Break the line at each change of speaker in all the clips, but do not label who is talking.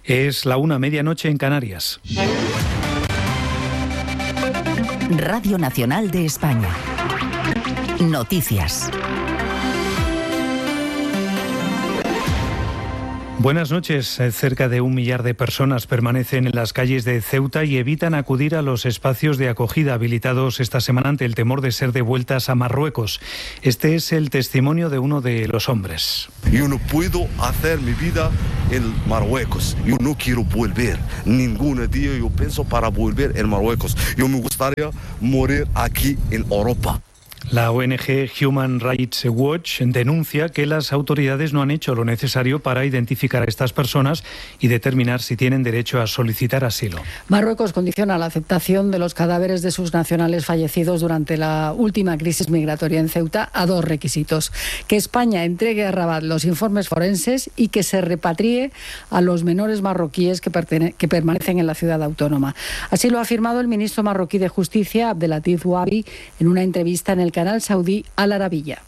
Es la 1:00 en Canarias.
Radio Nacional de España. Noticias.
Buenas noches. Cerca de 1 millar de personas permanecen en las calles de Ceuta y evitan acudir a los espacios de acogida habilitados esta semana ante el temor de ser devueltas a Marruecos. Este es el testimonio de uno de los hombres.
Yo no puedo hacer mi vida en Marruecos. Yo no quiero volver. Ningún día yo pienso para volver en Marruecos. Yo me gustaría morir aquí en Europa.
La ONG Human Rights Watch denuncia que las autoridades no han hecho lo necesario para identificar a estas personas y determinar si tienen derecho a solicitar asilo.
Marruecos condiciona la aceptación de los cadáveres de sus nacionales fallecidos durante la última crisis migratoria en Ceuta a 2 requisitos: que España entregue a Rabat los informes forenses y que se repatrie a los menores marroquíes que permanecen en la ciudad autónoma. Así lo ha afirmado el ministro marroquí de Justicia, Abdelatif Ouabi, en una entrevista en el canal saudí Al Arabiya.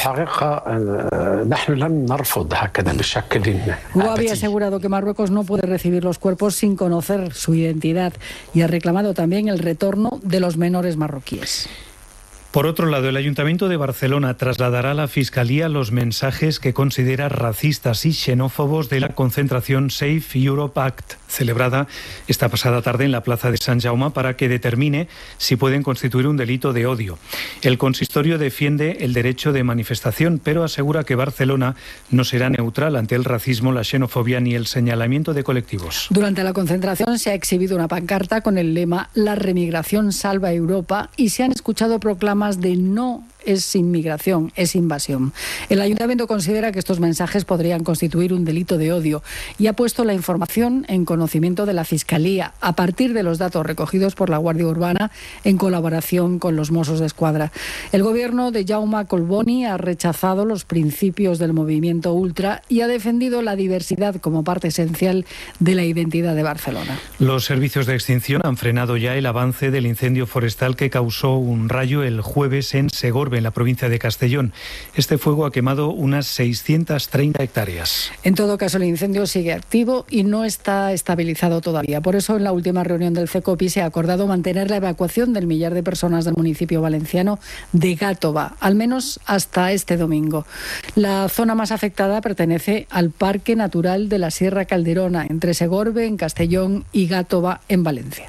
Ouabi ha asegurado que Marruecos no puede recibir los cuerpos sin conocer su identidad y ha reclamado también el retorno de los menores marroquíes.
Por otro lado, el Ayuntamiento de Barcelona trasladará a la Fiscalía los mensajes que considera racistas y xenófobos de la concentración Save Europe Act, celebrada esta pasada tarde en la Plaza de Sant Jaume, para que determine si pueden constituir un delito de odio. El consistorio defiende el derecho de manifestación, pero asegura que Barcelona no será neutral ante el racismo, la xenofobia ni el señalamiento de colectivos.
Durante la concentración se ha exhibido una pancarta con el lema «La remigración salva Europa» y se han escuchado proclamas de no es inmigración, es invasión. El Ayuntamiento considera que estos mensajes podrían constituir un delito de odio y ha puesto la información en conocimiento de la Fiscalía a partir de los datos recogidos por la Guardia Urbana en colaboración con los Mossos d'Esquadra. El gobierno de Jaume Collboni ha rechazado los principios del movimiento ultra y ha defendido la diversidad como parte esencial de la identidad de Barcelona.
Los servicios de extinción han frenado ya el avance del incendio forestal que causó un rayo el jueves en Segorbe, en la provincia de Castellón. Este fuego ha quemado unas 630 hectáreas.
En todo caso, el incendio sigue activo y no está estabilizado todavía. Por eso, en la última reunión del CECOPI se ha acordado mantener la evacuación del 1 millar de personas del municipio valenciano de Gàtova, al menos hasta este domingo. La zona más afectada pertenece al Parque Natural de la Sierra Calderona, entre Segorbe, en Castellón, y Gàtova, en Valencia.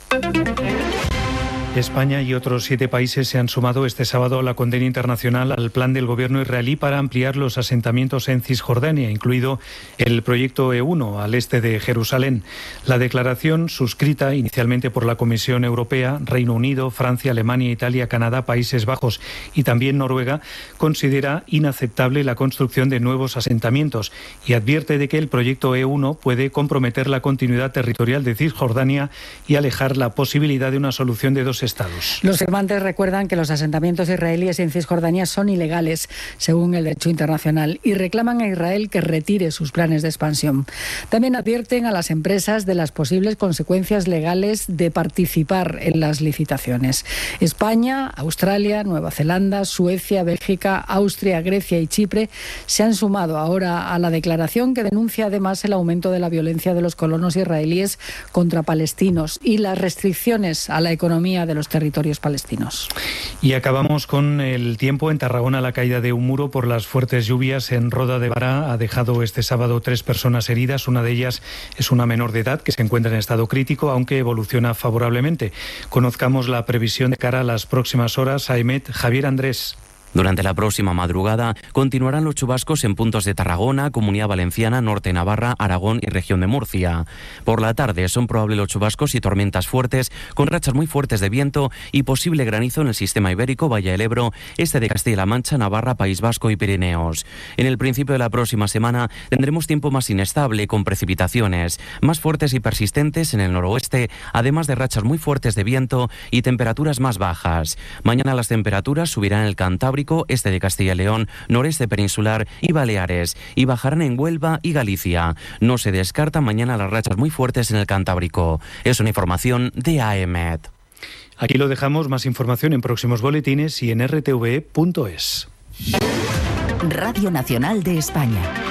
España y otros 7 países se han sumado este sábado a la condena internacional al plan del gobierno israelí para ampliar los asentamientos en Cisjordania, incluido el proyecto E1 al este de Jerusalén. La declaración, suscrita inicialmente por la Comisión Europea, Reino Unido, Francia, Alemania, Italia, Canadá, Países Bajos y también Noruega, considera inaceptable la construcción de nuevos asentamientos y advierte de que el proyecto E1 puede comprometer la continuidad territorial de Cisjordania y alejar la posibilidad de una solución de 2 estados.
Los firmantes recuerdan que los asentamientos israelíes en Cisjordania son ilegales, según el derecho internacional, y reclaman a Israel que retire sus planes de expansión. También advierten a las empresas de las posibles consecuencias legales de participar en las licitaciones. España, Australia, Nueva Zelanda, Suecia, Bélgica, Austria, Grecia y Chipre se han sumado ahora a la declaración que denuncia además el aumento de la violencia de los colonos israelíes contra palestinos y las restricciones a la economía de los territorios palestinos.
Y acabamos con el tiempo. En Tarragona, la caída de un muro por las fuertes lluvias en Roda de Bará ha dejado este sábado 3 personas heridas. Una de ellas es una menor de edad que se encuentra en estado crítico, aunque evoluciona favorablemente. Conozcamos la previsión de cara a las próximas horas. Aemet, Javier Andrés.
Durante la próxima madrugada continuarán los chubascos en puntos de Tarragona, Comunidad Valenciana, Norte Navarra, Aragón y Región de Murcia. Por la tarde son probables los chubascos y tormentas fuertes, con rachas muy fuertes de viento y posible granizo en el sistema ibérico, Valle del Ebro, este de Castilla-La Mancha, Navarra, País Vasco y Pirineos. En el principio de la próxima semana tendremos tiempo más inestable, con precipitaciones más fuertes y persistentes en el noroeste, además de rachas muy fuertes de viento y temperaturas más bajas. Mañana las temperaturas subirán en el Cantábrico, este de Castilla y León, noreste peninsular y Baleares, y bajarán en Huelva y Galicia. No se descartan mañana las rachas muy fuertes en el Cantábrico. Es una información de AEMET.
Aquí lo dejamos. Más información en próximos boletines y en rtve.es.
Radio Nacional de España.